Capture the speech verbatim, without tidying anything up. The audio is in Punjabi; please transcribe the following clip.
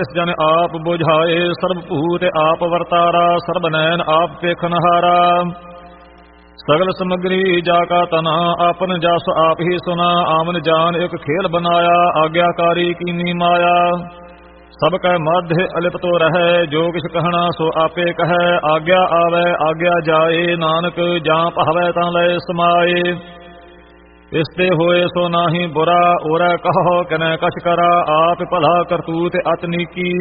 ਇਸ ਜਨ ਆਪ ਬੁਝਾਏ ਸਰਬ ਭੂਤ ਆਪ ਵਰਤਾਰਾ ਸਰਬ ਨੈਣ ਆਪ ਪੇਖਨਹਾਰਾ ਸਗਲ ਸਮਗਰੀ ਜਾ ਕਾ ਤਨਾ ਆਪਨ ਜਸ ਆਪ ਹੀ ਸੁਨਾ ਆਮਨ ਜਾਨ ਇੱਕ ਖੇਲ ਬਨਾਇਆ ਆਗਿਆਕਾਰੀ ਕੀਨੀ ਮਾਇਆ ਸਭ ਕੈ ਮਧ ਅਲਿਪਤੋ ਰਹੈ ਜੋ ਕਿਛ ਕਹਿਣਾ ਸੋ ਆਪੇ ਕਹੈ ਆਗਿਆ ਆਵੈ ਆਗਿਆ ਜਾਏ ਨਾਨਕ ਜਾਂ ਭਾਵੈ ਤਾਂ ਲੈ ਸਮਾਏ ਇਸ ਤੇ ਹੋਏ ਸੋ ਨਾਹੀ ਬੁਰਾ ਉਰੈ ਕਹੋ ਕਨੈ ਕਛ ਕਰਾ ਆਪ ਭਲਾ ਕਰਤੂਤ ਅਤ ਨੀਕੀ